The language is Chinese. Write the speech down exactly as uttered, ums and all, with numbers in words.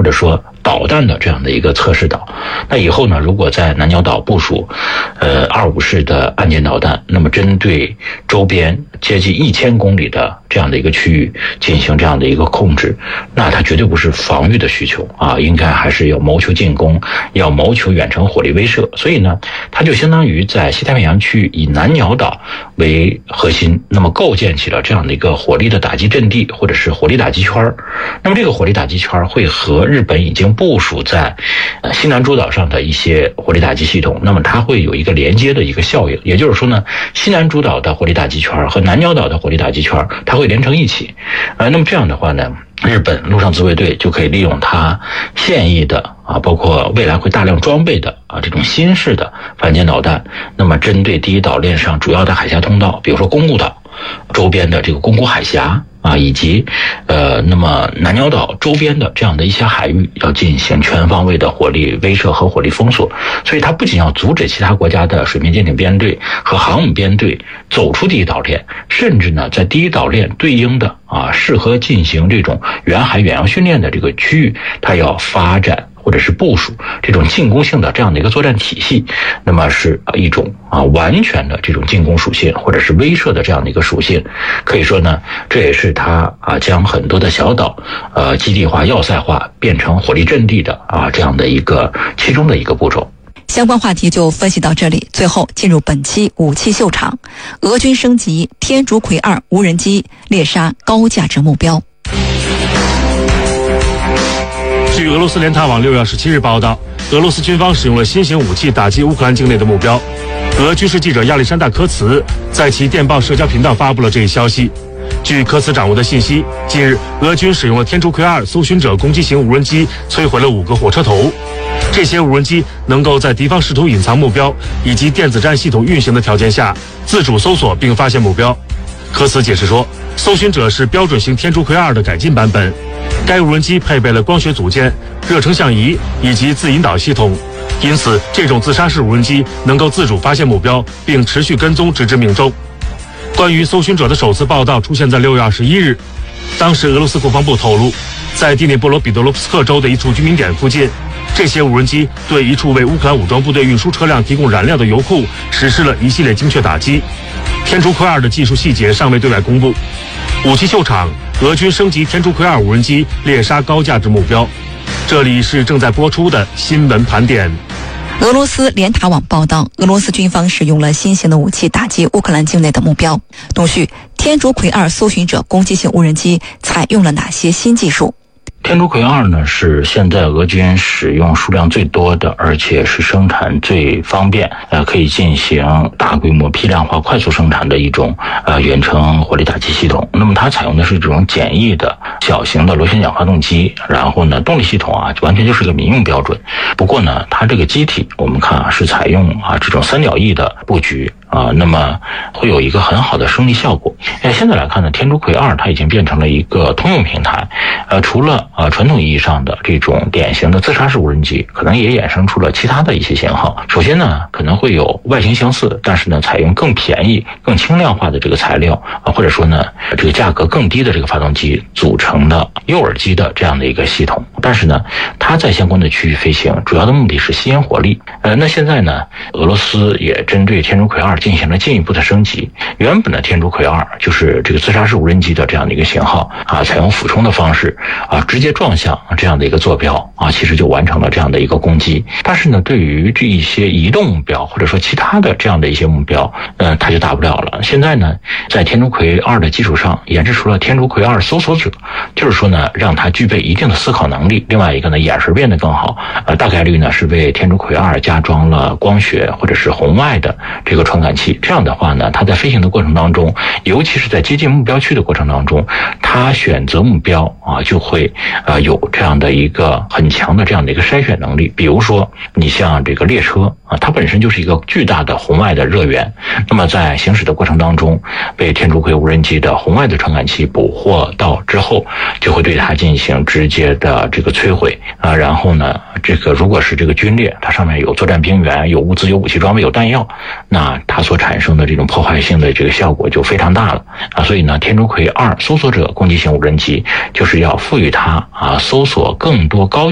或者说导弹的这样的一个测试岛。那以后呢，如果在南鸟岛部署呃二五式的岸舰导弹，那么针对周边接近一千公里的这样的一个区域进行这样的一个控制，那它绝对不是防御的需求啊，应该还是要谋求进攻，要谋求远程火力威慑。所以呢，它就相当于在西太平洋区域以南鸟岛为核心，那么构建起了这样的一个火力的打击阵地，或者是火力打击圈。那么这个火力打击圈会和日本已经部署在呃西南诸岛上的一些火力打击系统，那么它会有一个连接的一个效应。也就是说呢，西南诸岛的火力打击圈和南鸟岛的火力打击圈它会连成一起。呃，那么这样的话呢，日本陆上自卫队就可以利用它现役的啊，包括未来会大量装备的啊这种新式的反舰导弹，那么针对第一岛链上主要的海峡通道，比如说宫古岛周边的这个宫古海峡啊，以及呃那么南鸟岛周边的这样的一些海域，要进行全方位的火力威慑和火力封锁。所以它不仅要阻止其他国家的水面舰艇编队和航母编队走出第一岛链，甚至呢在第一岛链对应的啊适合进行这种远海远洋训练的这个区域，它要发展或者是部署这种进攻性的这样的一个作战体系，那么是一种啊完全的这种进攻属性或者是威慑的这样的一个属性。可以说呢，这也是它啊将很多的小岛呃基地化要塞化变成火力阵地的啊这样的一个其中的一个步骤。 相关话题就分析到这里，最后进入本期武器秀场。俄军升级天竺葵二无人机猎杀高价值目标。 据俄罗斯联塔网六月二十七日报道，俄罗斯军方使用了新型武器打击乌克兰境内的目标。俄军事记者亚历山大·科茨在其电报社交频道发布了这一消息。据科茨掌握的信息，近日俄军使用了天竺葵二搜寻者攻击型无人机摧毁了五个火车头。这些无人机能够在敌方试图隐藏目标以及电子战系统运行的条件下自主搜索并发现目标。科茨解释说，搜寻者是标准型天竺葵二的改进版本，该无人机配备了光学组件、热成像仪以及自引导系统，因此这种自杀式无人机能够自主发现目标并持续跟踪直至命中。关于搜寻者的首次报道出现在六月二十一日，当时俄罗斯国防部透露，在第聂波罗彼得罗夫斯克州的一处居民点附近，这些无人机对一处为乌克兰武装部队运输车辆提供燃料的油库实施了一系列精确打击。天竺葵二的技术细节尚未对外公布。武器秀场，俄军升级天竺葵二无人机猎杀高价值目标。这里是正在播出的新闻盘点。 俄罗斯联塔网报道，俄罗斯军方使用了新型的武器打击乌克兰境内的目标。东旭，天竺葵二搜寻者攻击性无人机采用了哪些新技术？ 天竺葵二呢是现在俄军使用数量最多的，而且是生产最方便，呃，可以进行大规模批量化、快速生产的一种呃远程火力打击系统。那么它采用的是这种简易的小型的螺旋桨发动机，然后呢，动力系统啊完全就是个民用标准。不过呢，它这个机体我们看啊是采用啊这种三角翼的布局。啊，那么会有一个很好的升力效果。呃，现在来看呢，天竺葵二它已经变成了一个通用平台。呃，除了呃传统意义上的这种典型的自杀式无人机，可能也衍生出了其他的一些型号。首先呢，可能会有外形相似，但是呢，采用更便宜、更轻量化的这个材料啊，或者说呢，这个价格更低的这个发动机组成的诱饵机的这样的一个系统。但是呢，它在相关的区域飞行，主要的目的是吸引火力。呃，那现在呢，俄罗斯也针对天竺葵二进行了进一步的升级。原本的天竺葵二就是这个自杀式无人机的这样的一个型号啊，采用俯冲的方式啊，直接撞向这样的一个坐标啊，其实就完成了这样的一个攻击。但是呢，对于这一些移动目标或者说其他的这样的一些目标，呃，它就达不了了。现在呢，在天竺葵二的基础上研制出了天竺葵二搜索者，就是说呢，让它具备一定的思考能力。另外一个呢，眼神变得更好，呃，大概率呢是为天竺葵二加装了光学或者是红外的这个传感器。这样的话呢，它在飞行的过程当中，尤其是在接近目标区的过程当中，它选择目标啊，就会呃有这样的一个很强的这样的一个筛选能力。比如说，你像这个列车啊，它本身就是一个巨大的红外的热源，那么在行驶的过程当中，被天竺葵无人机的红外的传感器捕获到之后，就会对它进行直接的这个摧毁啊。然后呢，这个如果是这个军列，它上面有作战兵员、有物资、有武器装备、有弹药，那它所产生的这种破坏性的这个效果就非常大了啊。所以呢，天竺葵二搜索者攻击型无人机就是要赋予它啊搜索更多高